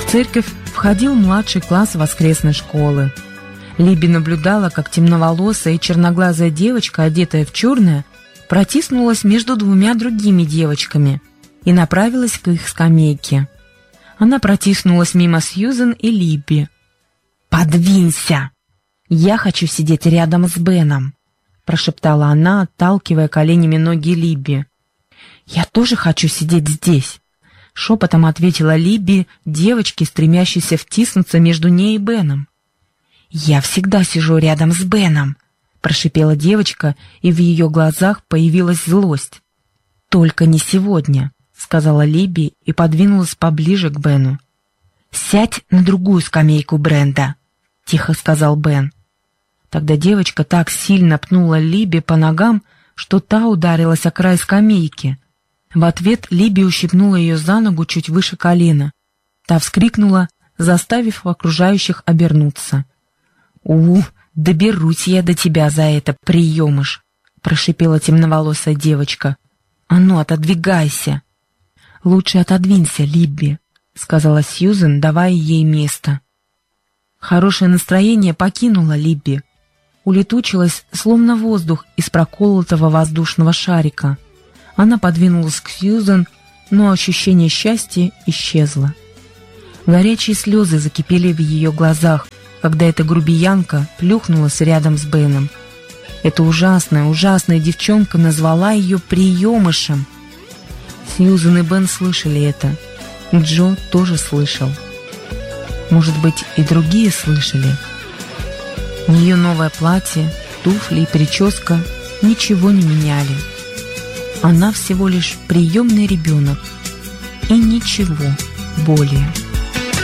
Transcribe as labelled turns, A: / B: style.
A: церковь входил младший класс воскресной школы. Либби наблюдала, как темноволосая и черноглазая девочка, одетая в черное, протиснулась между двумя другими девочками и направилась к их скамейке. Она протиснулась мимо Сьюзен и Либби. «Подвинься! Я хочу сидеть рядом с Беном», — прошептала она, отталкивая коленями ноги Либби. «Я тоже хочу сидеть здесь», — шепотом ответила Либби девочке, стремящейся втиснуться между ней и Беном. «Я всегда сижу рядом с Беном», — прошипела девочка, и в ее глазах появилась злость. «Только не сегодня», — сказала Либби и подвинулась поближе к Бену. «Сядь на другую скамейку, Бренда», — тихо сказал Бен. Тогда девочка так сильно пнула Либби по ногам, что та ударилась о край скамейки. В ответ Либби ущипнула ее за ногу чуть выше колена. Та вскрикнула, заставив окружающих обернуться. Доберусь я до тебя за это, приемыш», — прошипела темноволосая девочка. «А ну, отодвигайся». «Лучше отодвинься, Либби», — сказала Сьюзен, давая ей место. Хорошее настроение покинуло Либби. Улетучилось, словно воздух из проколотого воздушного шарика. Она подвинулась к Сьюзен, но ощущение счастья исчезло. Горячие слезы закипели в ее глазах, когда эта грубиянка плюхнулась рядом с Беном. Эта ужасная девчонка назвала ее приемышем. Сьюзен и Бен слышали это. Джо тоже слышал. Может быть, и другие слышали. Ее новое платье, туфли и прическа ничего не меняли. Она всего лишь приемный ребенок и ничего более.